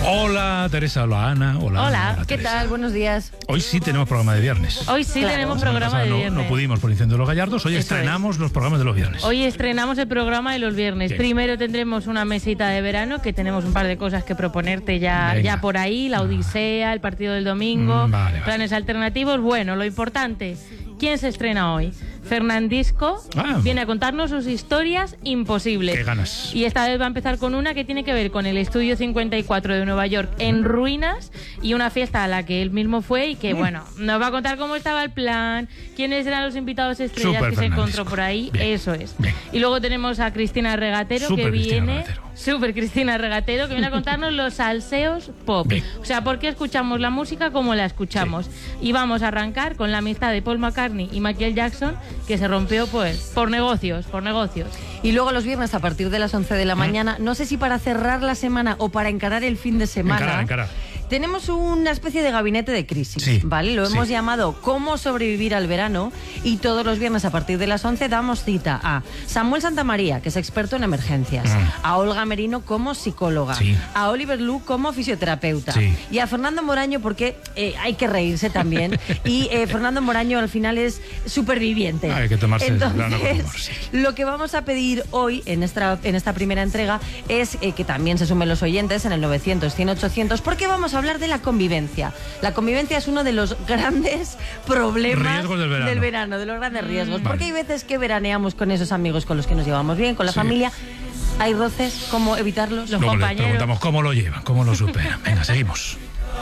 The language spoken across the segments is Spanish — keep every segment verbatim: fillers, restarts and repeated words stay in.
Hola Teresa, hola Ana, hola. Hola, hola ¿qué Teresa. tal? Buenos días. Hoy sí tenemos programa de viernes. Hoy sí Claro. tenemos La semana programa de pasada viernes. No, no pudimos por Incendio de los Gallardos, hoy Eso estrenamos los programas de los viernes. Hoy estrenamos el programa de los viernes. Bien. Primero tendremos una mesita de verano, que tenemos un par de cosas que proponerte ya, Venga. ya por ahí, la Odisea, el partido del domingo, Mm, vale, vale. planes alternativos. Bueno, lo importante, ¿quién se estrena hoy? Fernandisco Ah. viene a contarnos sus historias imposibles. Qué ganas. Y esta vez va a empezar con una que tiene que ver con el Estudio cincuenta y cuatro de Nueva York en ruinas y una fiesta a la que él mismo fue y que, bueno, nos va a contar cómo estaba el plan, quiénes eran los invitados estrellas Súper que se Fernandisco. encontró por ahí. Bien. Eso es. Bien. Y luego tenemos a Cristina Regatero, Súper que Cristina viene... Regatero. Super Cristina Regatero, que viene a contarnos los salseos pop. Bien. O sea, por qué escuchamos la música como la escuchamos. Y vamos a arrancar con la amistad de Paul McCartney y Michael Jackson, que se rompió pues por negocios, por negocios. Y luego los viernes a partir de las once de la mañana, no sé si para cerrar la semana o para encarar el fin de semana, Encarar, encarar. tenemos una especie de gabinete de crisis, Sí, ¿vale? Lo sí. hemos llamado ¿Cómo sobrevivir al verano? Y todos los viernes a partir de las once damos cita a Samuel Santamaría, que es experto en emergencias, Mm. a Olga Merino como psicóloga, Sí. a Oliver Lu como fisioterapeuta Sí. y a Fernando Moraño porque eh, hay que reírse también. Y eh, Fernando Moraño al final es superviviente. Hay que tomarse el Entonces, verano con humor, sí. lo que vamos a pedir hoy en esta, en esta primera entrega es eh, que también se sumen los oyentes en el novecientos, cien, ochocientos, porque vamos a hablar de la convivencia. La convivencia es uno de los grandes problemas Riesgos del verano. verano, de los grandes riesgos. Vale. Porque hay veces que veraneamos con esos amigos con los que nos llevamos bien, con la Sí. familia. Hay roces, ¿cómo evitarlos? Los Luego les compañeros. preguntamos cómo lo llevan, cómo lo superan. Venga, seguimos.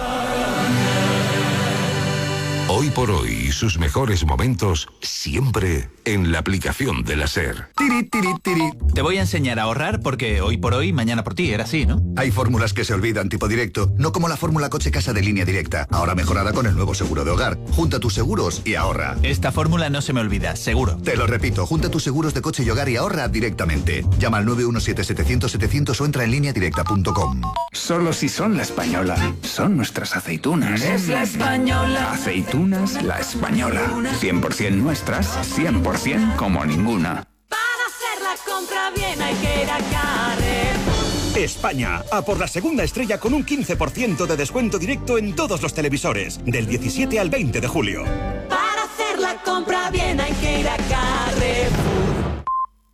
Hoy por hoy, sus mejores momentos siempre en la aplicación de la SER. Tiri, tiri, tiri. Te voy a enseñar a ahorrar porque hoy por hoy, mañana por ti, era así, ¿no? Hay fórmulas que se olvidan, tipo directo, no como la fórmula coche-casa de Línea Directa, ahora mejorada con el nuevo seguro de hogar. Junta tus seguros y ahorra. Esta fórmula no se me olvida, seguro. Te lo repito, junta tus seguros de coche y hogar y ahorra directamente. Llama al nueve uno siete, setecientos, setecientos o entra en línea directa punto com. Solo si son la española. Son nuestras aceitunas. Es la española. Aceitunas la española. cien por ciento nuestras, cien por ciento como ninguna. Para hacer la compra bien hay que ir a Carrefour. España, a por la segunda estrella con un quince por ciento de descuento directo en todos los televisores, del diecisiete al veinte de julio. Para hacer la compra bien hay que ir a Carrefour.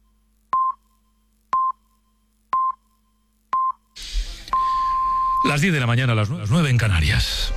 Las diez de la mañana, las nueve en Canarias.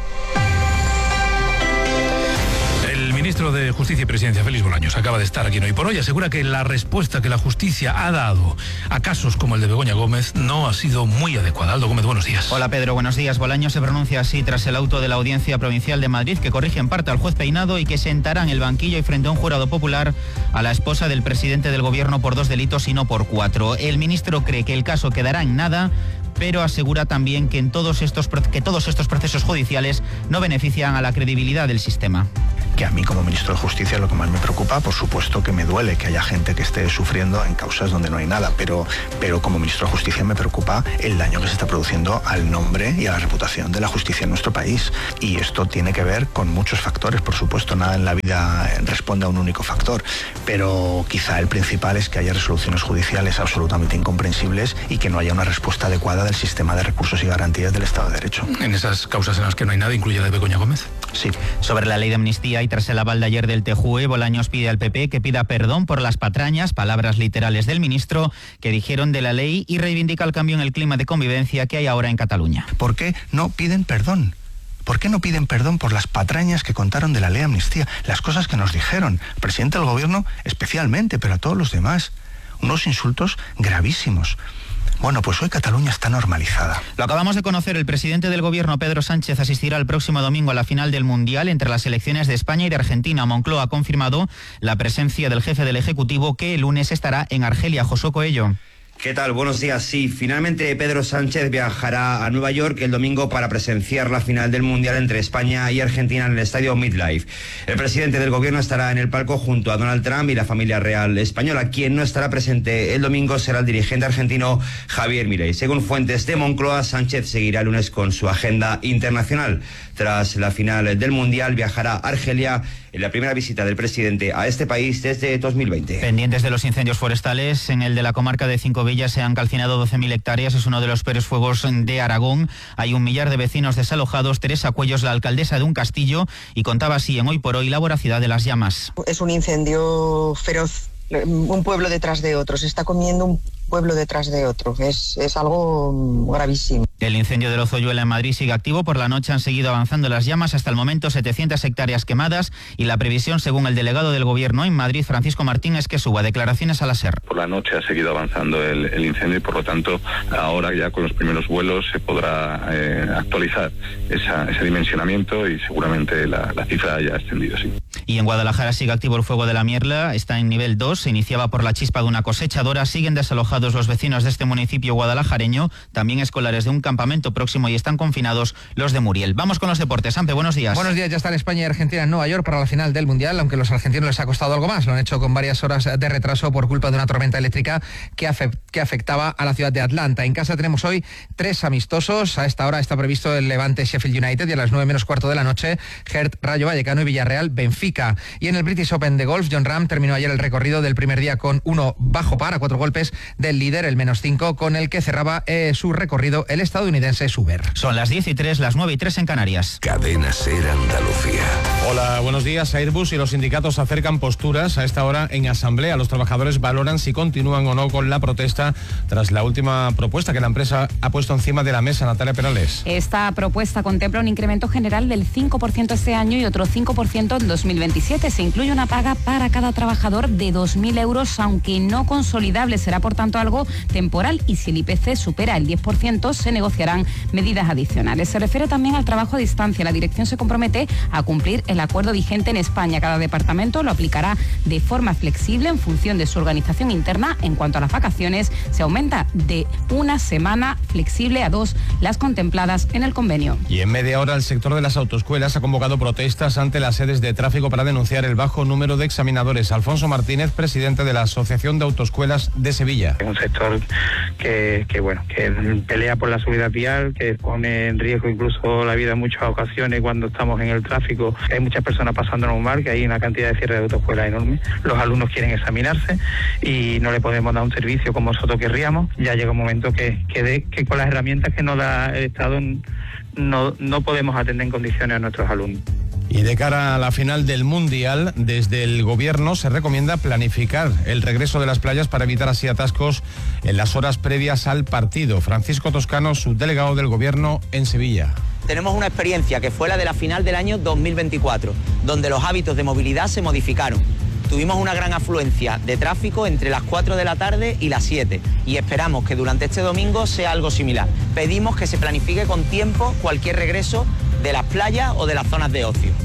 El ministro de Justicia y Presidencia, Félix Bolaños, acaba de estar aquí en Hoy por Hoy. Asegura que la respuesta que la justicia ha dado a casos como el de Begoña Gómez no ha sido muy adecuada. Aldo Gómez, buenos días. Hola Pedro, buenos días. Bolaños se pronuncia así tras el auto de la Audiencia Provincial de Madrid que corrige en parte al juez Peinado y que sentará en el banquillo y frente a un jurado popular a la esposa del presidente del gobierno por dos delitos y no por cuatro. El ministro cree que el caso quedará en nada, pero asegura también que, en todos estos, que todos estos procesos judiciales no benefician a la credibilidad del sistema. Que a mí como ministro de Justicia lo que más me preocupa, por supuesto que me duele que haya gente que esté sufriendo en causas donde no hay nada, pero, pero como ministro de Justicia me preocupa el daño que se está produciendo al nombre y a la reputación de la justicia en nuestro país. Y esto tiene que ver con muchos factores, por supuesto, nada en la vida responde a un único factor, pero quizá el principal es que haya resoluciones judiciales absolutamente incomprensibles y que no haya una respuesta adecuada del sistema de recursos y garantías del Estado de Derecho. En esas causas en las que no hay nada, ¿incluye la de Begoña Gómez? Sí. Sobre la ley de amnistía y tras el aval de ayer del T J U E, Bolaños pide al P P que pida perdón por las patrañas, palabras literales del ministro, que dijeron de la ley, y reivindica el cambio en el clima de convivencia que hay ahora en Cataluña. ¿Por qué no piden perdón? ¿Por qué no piden perdón por las patrañas que contaron de la ley de amnistía? Las cosas que nos dijeron, el presidente del gobierno especialmente, pero a todos los demás. Unos insultos gravísimos. Bueno, pues hoy Cataluña está normalizada. Lo acabamos de conocer, el presidente del gobierno, Pedro Sánchez, asistirá el próximo domingo a la final del Mundial entre las selecciones de España y de Argentina. Moncloa ha confirmado la presencia del jefe del Ejecutivo, que el lunes estará en Argelia. Josué Coello. ¿Qué tal? Buenos días. Sí, finalmente Pedro Sánchez viajará a Nueva York el domingo para presenciar la final del Mundial entre España y Argentina en el estadio MetLife. El presidente del gobierno estará en el palco junto a Donald Trump y la familia real española. Quien no estará presente el domingo será el dirigente argentino Javier Milei. Según fuentes de Moncloa, Sánchez seguirá el lunes con su agenda internacional. Tras la final del Mundial, viajará a Argelia en la primera visita del presidente a este país desde dos mil veinte. Pendientes de los incendios forestales en el de la comarca de Cinco Zorrubella se han calcinado doce mil hectáreas. Es uno de los peores fuegos de Aragón. Hay un millar de vecinos desalojados. Teresa Cuellos, la alcaldesa de un castillo, y contaba así en Hoy por Hoy la voracidad de las llamas. Es un incendio feroz, un pueblo detrás de otro. Se está comiendo un pueblo detrás de otro. Es, es algo gravísimo. El incendio de Lozoyuela en Madrid sigue activo. Por la noche han seguido avanzando las llamas. Hasta el momento setecientas hectáreas quemadas, y la previsión, según el delegado del Gobierno en Madrid, Francisco Martín, es que suba. Declaraciones a la SER. Por la noche ha seguido avanzando el, el incendio y por lo tanto ahora ya con los primeros vuelos se podrá eh, actualizar esa, ese dimensionamiento y seguramente la, la cifra haya ascendido, sí. Y en Guadalajara sigue activo el fuego de la Mierla. Está en nivel dos. Se iniciaba por la chispa de una cosechadora. Siguen desalojados los vecinos de este municipio guadalajareño, también escolares de un campamento próximo, y están confinados los de Muriel. Vamos con los deportes. Ampe, buenos días. Buenos días. Ya están España y Argentina en Nueva York para la final del Mundial, aunque a los argentinos les ha costado algo más. Lo han hecho con varias horas de retraso por culpa de una tormenta eléctrica que, afe- que afectaba a la ciudad de Atlanta. En casa tenemos hoy tres amistosos. A esta hora está previsto el Levante Sheffield United, y a las nueve menos cuarto de la noche Hertha Rayo Vallecano y Villarreal Benfica. Y en el British Open de golf, Jon Rahm terminó ayer el recorrido del primer día con uno bajo par, a cuatro golpes del líder, el menos cinco, con el que cerraba eh, su recorrido el estadounidense Suber. Son las diez y tres, las nueve y tres en Canarias. Cadena SER Andalucía. Hola, buenos días. Airbus y los sindicatos acercan posturas. A esta hora en asamblea los trabajadores valoran si continúan o no con la protesta tras la última propuesta que la empresa ha puesto encima de la mesa. Natalia Perales. Esta propuesta contempla un incremento general del cinco por ciento este año y otro cinco por ciento en dos mil veintisiete. Se incluye una paga para cada trabajador de dos mil euros, aunque no consolidable. Será, por tanto, algo temporal, y si el I P C supera el diez por ciento se negociarán medidas adicionales. Se refiere también al trabajo a distancia. La dirección se compromete a cumplir el acuerdo vigente en España. Cada departamento lo aplicará de forma flexible en función de su organización interna. En cuanto a las vacaciones, se aumenta de una semana flexible a dos las contempladas en el convenio. Y en media hora el sector de las autoescuelas ha convocado protestas ante las sedes de tráfico para denunciar el bajo número de examinadores. Alfonso Martínez, presidente de la Asociación de Autoescuelas de Sevilla. Es un sector que, que bueno, que pelea por la seguridad vial, que pone en riesgo incluso la vida en muchas ocasiones cuando estamos en el tráfico. Hay muchas personas pasándonos mal, que hay una cantidad de cierre de autoescuelas enorme. Los alumnos quieren examinarse y no le podemos dar un servicio como nosotros querríamos. Ya llega un momento que, que, de, que con las herramientas que nos da el Estado no, no podemos atender en condiciones a nuestros alumnos. Y de cara a la final del Mundial, desde el Gobierno se recomienda planificar el regreso de las playas para evitar así atascos en las horas previas al partido. Francisco Toscano, subdelegado del Gobierno en Sevilla. Tenemos una experiencia que fue la de la final del año dos mil veinticuatro, donde los hábitos de movilidad se modificaron. Tuvimos una gran afluencia de tráfico entre las cuatro de la tarde y las siete, y esperamos que durante este domingo sea algo similar. Pedimos que se planifique con tiempo cualquier regreso de las playas o de las zonas de ocio.